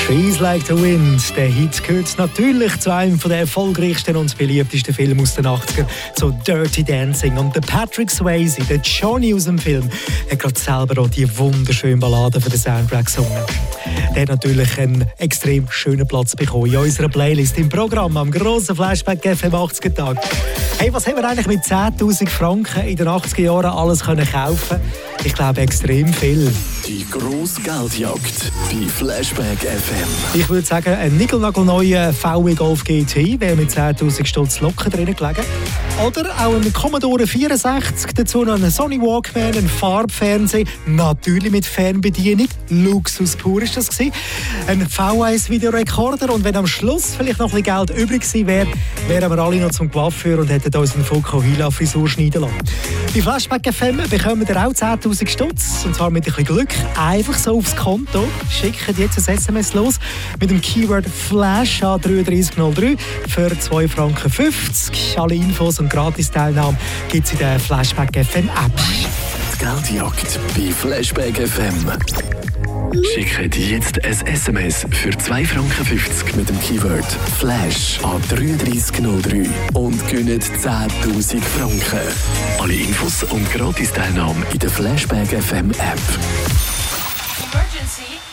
Trees Like the Wind. Der Hit gehört natürlich zu einem der erfolgreichsten und beliebtesten Filme aus den 80ern, zu Dirty Dancing. Und der Patrick Swayze, der Johnny aus dem Film, hat gerade selber auch die wunderschöne Ballade für den Soundtrack gesungen. Der hat natürlich einen extrem schönen Platz bekommen in unserer Playlist im Programm am grossen Flashback FM 80er-Tag. Hey, was haben wir eigentlich mit 10'000 Franken in den 80er Jahren alles können kaufen? Ich glaube, extrem viel. Die grosse Geldjagd bei Flashback FM. Ich würde sagen, ein niegelnagelneuer VW Golf GTI wäre mit 10'000 Stutz locker drin gelegen. Oder auch ein Commodore 64, dazu noch ein Sony Walkman, ein Farbfernseher, natürlich mit Fernbedienung. Luxus pur ist das gewesen. Ein V1 Videorekorder und wenn am Schluss vielleicht noch ein bisschen Geld übrig gewesen wäre, wären wir alle noch zum Coiffeur und hätten uns eine Fukuhila-Frisur schneiden lassen. Bei Flashback FM bekommen wir auch 10'000 Stutz, und zwar mit ein bisschen Glück, einfach so aufs Konto. Schickt jetzt ein SMS los mit dem Keyword Flash an 3303 für 2,50 Franken. Alle Infos und Gratis-Teilnahme gibt es in der Flashback FM App. Die Geldjagd bei Flashback FM. Schickt jetzt ein SMS für 2,50 Franken mit dem Keyword Flash an 3303 und gewinnt 10'000 Franken. Alle Infos und Gratis-Teilnahme in der Flashback FM App.